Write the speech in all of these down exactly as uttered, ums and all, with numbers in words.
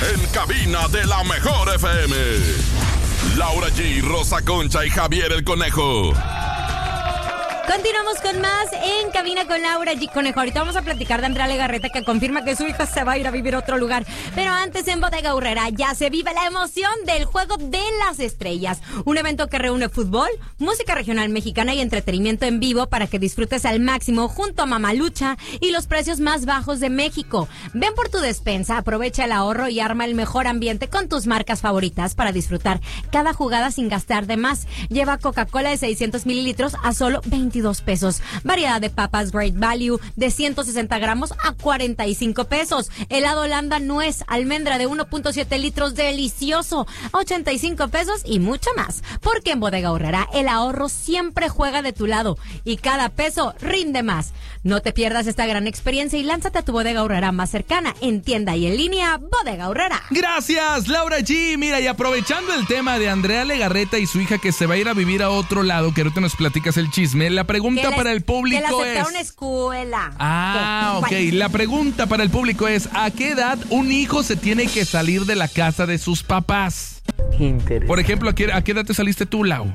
En cabina de la mejor F M. Laura G, Rosa Concha y Javier el Conejo. Continuamos con más en Cabina con Laura G. Conejo. Ahorita vamos a platicar de Andrea Legarreta, que confirma que su hija se va a ir a vivir a otro lugar. Pero antes, en Bodega Aurrera ya se vive la emoción del Juego de las Estrellas. Un evento que reúne fútbol, música regional mexicana y entretenimiento en vivo para que disfrutes al máximo junto a Mamalucha y los precios más bajos de México. Ven por tu despensa, aprovecha el ahorro y arma el mejor ambiente con tus marcas favoritas para disfrutar cada jugada sin gastar de más. Lleva Coca-Cola de seiscientos mililitros a solo veintidós pesos. Variedad de papas Great Value de ciento sesenta gramos a cuarenta y cinco pesos. Helado Holanda nuez, almendra de uno punto siete litros delicioso a ochenta y cinco pesos y mucho más. Porque en Bodega Aurrera el ahorro siempre juega de tu lado y cada peso rinde más. No te pierdas esta gran experiencia y lánzate a tu Bodega Aurrera más cercana en tienda y en línea Bodega Aurrera. Gracias, Laura G. Mira, y aprovechando el tema de Andrea Legarreta y su hija que se va a ir a vivir a otro lado, que ahorita nos platicas el chisme, la pregunta les, para el público que la es... una escuela. Ah, ok. La pregunta para el público es, ¿a qué edad un hijo se tiene que salir de la casa de sus papás? Interesante. Por ejemplo, ¿a qué, a qué edad te saliste tú, Lau?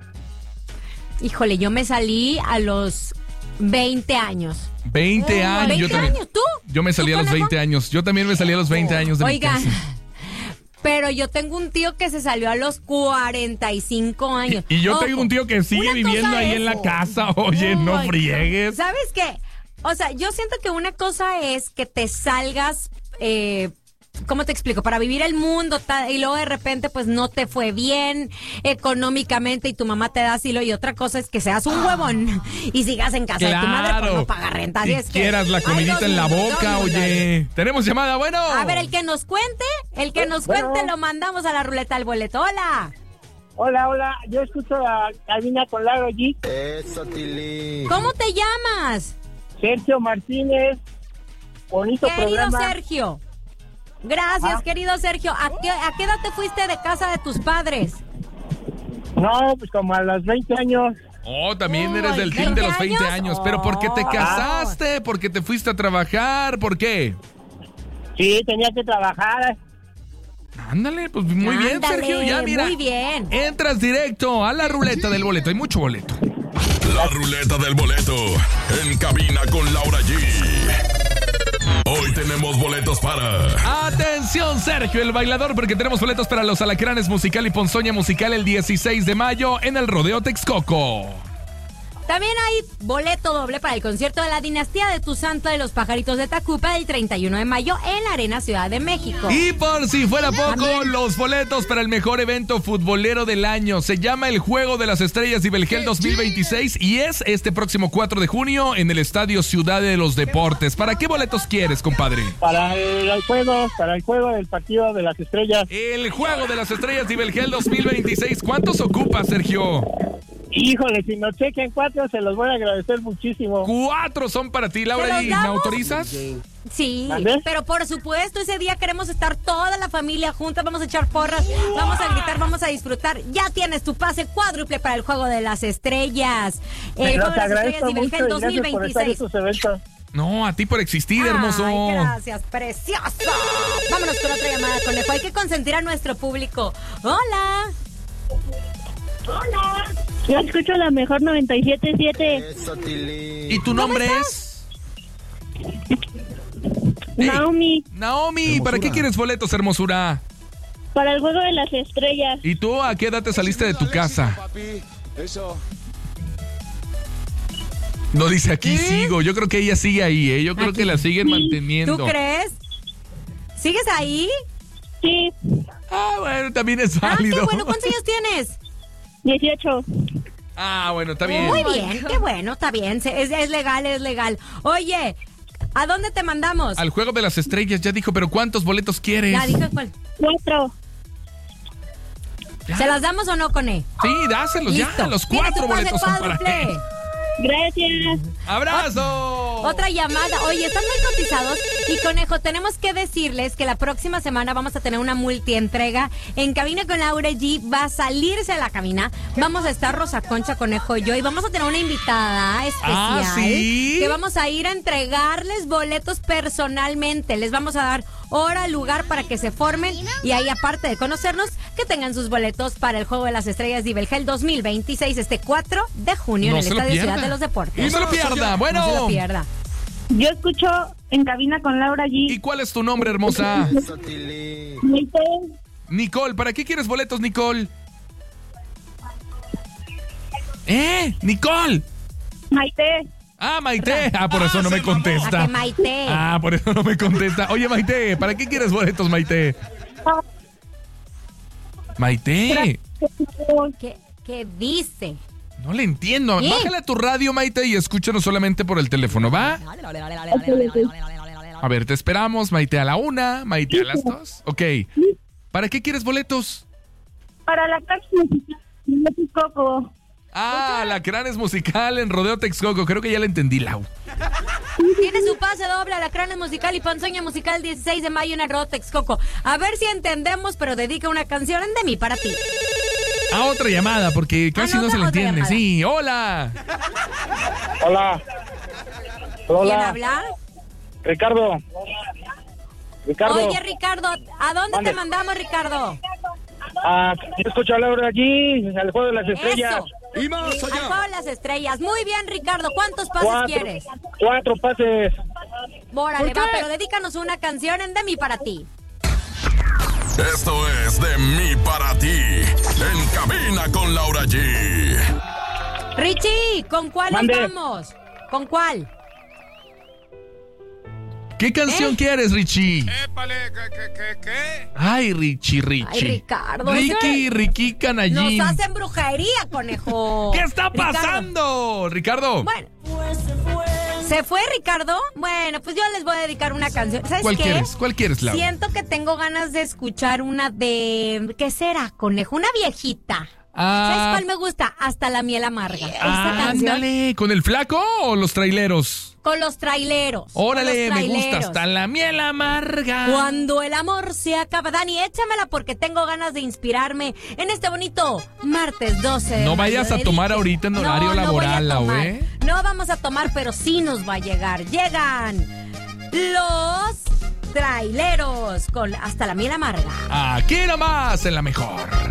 Híjole, yo me salí a los veinte años. veinte Oh, años. ¿veinte yo también, años? ¿Tú? Yo me salí ¿Tú, a los Conejo? veinte años. Yo también me salí a los veinte años de Oigan, mi casa. pero yo tengo un tío que se salió a los cuarenta y cinco años. Y yo Ojo, tengo un tío que sigue una viviendo cosa ahí es- en la casa. Oye, no Ay, friegues. ¿Sabes qué? O sea, yo siento que una cosa es que te salgas, eh, ¿cómo te explico? Para vivir el mundo ta- y luego de repente pues no te fue bien económicamente y tu mamá te da asilo, y otra cosa es que seas un huevón y sigas en casa de tu madre por no pagar renta. Así Y es que quieras la hay comidita dos en la mundos, boca, dos mundos. oye. Tenemos llamada, bueno. A ver, el que nos cuente, el que nos Bueno. cuente lo mandamos a la ruleta del boleto. Hola. Hola, hola, yo escucho la cabina con Laura G. Eso, Tili. ¿Cómo te llamas? Sergio Martínez, bonito Querido programa. Sergio. Gracias, Ah. querido Sergio. ¿A qué, ¿A qué edad te fuiste de casa de tus padres? No, pues como a los veinte años. Oh, también Uy, eres del team de los ¿veinte veinte años? años. ¿Pero por qué te Oh. casaste? ¿Por qué te fuiste a trabajar? ¿Por qué? Sí, tenía que trabajar. Ándale, pues muy bien, Ándale, Sergio. Ya, mira. muy bien. Entras directo a la ruleta del boleto. Hay mucho boleto. La ruleta del boleto. En cabina con Laura G. Hoy tenemos boletos para... Atención, Sergio, el bailador, porque tenemos boletos para los Alacranes Musical y Ponzoña Musical el dieciséis de mayo en el Rodeo Texcoco. También hay boleto doble para el concierto de la Dinastía de Tu Santo de los Pajaritos de Tacupa el treinta y uno de mayo en la Arena Ciudad de México. Y por si fuera poco, También. los boletos para el mejor evento futbolero del año. Se llama el Juego de las Estrellas de Belgel dos mil veintiséis y es este próximo cuatro de junio en el Estadio Ciudad de los Deportes. ¿Para qué boletos quieres, compadre? Para el, el juego, para el juego del partido de las estrellas. El Juego de las Estrellas de Belgel dos mil veintiséis. ¿Cuántos ocupa, Sergio? Híjole, si nos chequen cuatro, se los voy a agradecer muchísimo. Cuatro son para ti, ¿Se Laura. los ¿Y me damos? autorizas? Sí, ¿Mande? pero por supuesto ese día queremos estar toda la familia juntas, vamos a echar porras, vamos a gritar, vamos a disfrutar. Ya tienes tu pase cuádruple para el Juego de las Estrellas. El Pero Juego te de las Estrellas agradezco de mucho Belgel y dos mil gracias por estar en veintiséis. estos eventos. No, a ti por existir, hermoso. Ay, gracias, precioso. Vámonos con otra llamada, Conejo. Hay que consentir a nuestro público. Hola. Yo escucho la mejor noventa y siete punto siete. Eso, Tili. ¿Y tu nombre es? Hey, Naomi, Naomi, ¿para qué quieres boletos, hermosura? para el Juego de las Estrellas. ¿Y tú a qué edad te saliste de tu casa? Eso. No dice aquí sigo. Yo creo que ella sigue ahí, ¿eh? Yo creo Aquí. que la siguen manteniendo. ¿Tú crees? ¿Sigues ahí? Sí, Ah, bueno, también es Ah, válido. qué bueno. ¿Cuántos años tienes? dieciocho. Ah, bueno, está bien. Muy bien, qué bueno, está bien. Se- Es, es legal, es legal. Oye, ¿a dónde te mandamos? Al Juego de las Estrellas ya dijo, pero ¿cuántos boletos quieres? Ya dije cuál. Cuatro. Ya. ¿Se las damos o no, Cone? Sí, dáselos ya. Listo. Los Tienes cuatro tu pase boletos son para cuádruple. él. Gracias. ¡Abrazo! Otra llamada. Oye, están muy cotizados. Y Conejo, tenemos que decirles que la próxima semana vamos a tener una multientrega en Cabina con Laura G. Va a salirse a la cabina. Vamos a estar Rosa Concha, Conejo y yo. Y vamos a tener una invitada especial. ¿Ah, sí? Que vamos a ir a entregarles boletos personalmente. Les vamos a dar hora, lugar para que se formen. Y ahí, aparte de conocernos, que tengan sus boletos para el Juego de las Estrellas de Ibelgel dos mil veintiséis, este cuatro de junio No en el se lo Estadio pierda. Ciudad de los Deportes. Y no lo pierda. Bueno. No se lo pierda. Yo escucho en Cabina con Laura ¿Y G. cuál es tu nombre, hermosa? Eso, Tilly. Maite. Nicole, ¿para qué quieres boletos, Nicole? ¿Eh? ¡Nicole! Maite. Ah, Maite. Ah, por eso no me A contesta. que Maite. Ah, por eso no me contesta. Oye, Maite, ¿para qué quieres boletos, Maite? Maite, ¿Qué, qué dice? no le entiendo. ¿Qué? Bájale a tu radio, Maite, y escúchanos solamente por el teléfono, ¿va? A ver, te esperamos, Maite, a la una, Maite a las dos. Ok. ¿Para qué quieres boletos? Para la próxima. No te coco. Ah, la Cranes musical en Rodeo Texcoco. Creo que ya la entendí, Lau. Tiene su pase doble a la Cranes Musical y Ponzoña Musical dieciséis de mayo en el Rodeo Texcoco. A ver si entendemos, pero dedica una canción de mí para ti. A otra llamada, porque casi Ah, no, no se le otra entiende. llamada. Sí, hola. Hola. ¿Quién Hola. habla? Ricardo. Ricardo. Oye, Ricardo, ¿a dónde Mande. te mandamos, Ricardo? Ah, yo escucho a Laura allí, al juego de las estrellas. Eso. Y más Al allá. juego de las estrellas. Muy bien, Ricardo. ¿Cuántos pases Cuatro, quieres? cuatro pases. Órale, ¿Por va, qué? pero dedícanos una canción en de mí para ti. Esto es de mí para ti. En Cabina con Laura G. Richie, ¿con cuál nos Mande. vamos? ¿Con cuál? ¿Qué canción ¿Eh? quieres, Richie? Épale, ¿qué, qué, qué, qué? Ay, Richie, Richie. Ay, Ricardo, Ricky, ese- Ricky Nos Canallín. hacen brujería, conejo. ¿Qué está Ricardo. pasando, Ricardo? Bueno. ¿Se fue, Ricardo? Bueno, pues yo les voy a dedicar una canción. ¿Sabes ¿Cuál qué? quieres? ¿Cuál quieres, Lau? Siento que tengo ganas de escuchar una de... ¿Qué será, conejo? Una viejita. Ah. ¿Sabes cuál me gusta? Hasta la miel amarga. Esta Ah, canción ándale. ¿Con el flaco o los traileros? con los traileros. con Órale, los me gusta. traileros. Hasta la miel amarga. Cuando el amor se acaba. Dani, échamela porque tengo ganas de inspirarme en este bonito martes doce de No mayo. vayas a tomar Dedique- ahorita en horario No, no voy a laboral, Lau, tomar. ¿eh? No vamos a tomar, pero sí nos va a llegar. Llegan los traileros con Hasta la miel amarga. Aquí nomás en la mejor.